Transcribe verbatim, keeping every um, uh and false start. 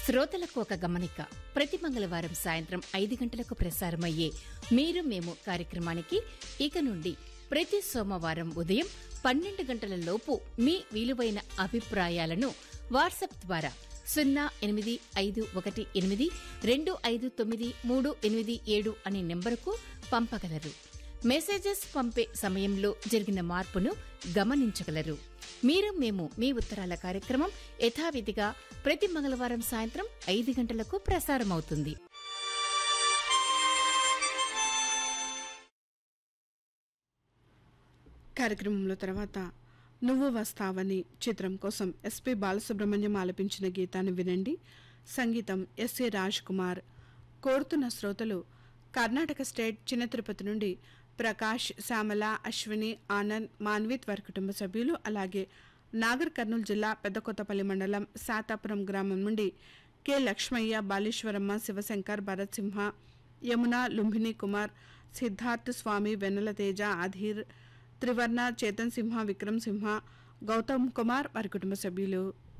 శ్రోతలకు ఒక గమనిక. ప్రతి మంగళవారం సాయంత్రం ఐదు గంటలకు ప్రసారమయ్యే మీరు మేము కార్యక్రమానికి ఇక నుండి ప్రతి సోమవారం ఉదయం పన్నెండు గంటల లోపు మీ విలువైన అభిప్రాయాలను వాట్సాప్ ద్వారా సున్నా ఎనిమిది ఐదు ఒకటి ఎనిమిది రెండు ఐదు తొమ్మిది మూడు ఎనిమిది ఏడు అనే నెంబరుకు పంపగలరు. మెసేజెస్ పంపే సమయంలో జరిగిన మార్పును గమనించగలరు. మీరు మేము మీ ఉత్తరాల కార్యక్రమం యథావిధిగా ప్రతి మంగళవారం సాయంత్రం ఐదు గంటలకు ప్రసారమవుతుంది. కార్యక్రమంలో తర్వాత నువ్వు వస్తావని చిత్రం కోసం ఎస్పి బాలసుబ్రహ్మణ్యం ఆలపించిన గీతాన్ని వినండి. సంగీతం ఎస్ఏ రాజ్ కుమార్. కోరుతున్న శ్రోతలు కర్ణాటక స్టేట్ చిన్న తిరుపతి నుండి ప్రకాష్, శ్యామల, అశ్విని, ఆనంద్, మాన్విత్ వారి కుటుంబ సభ్యులు, అలాగే నాగర్ కర్నూలు జిల్లా పెద్దకొత్తపల్లి మండలం శాతాపురం గ్రామం నుండి కె లక్ష్మయ్య, బాలేశ్వరమ్మ, శివశంకర్, భరత్ సింహ, యమున, లుంభిని కుమార్, సిద్ధార్థ్ స్వామి, వెన్నెల తేజ, అధీర్, త్రివర్ణ, చేతన్ సింహ, విక్రమ్ సింహ, గౌతమ్ కుమార్ వారి కుటుంబ సభ్యులు.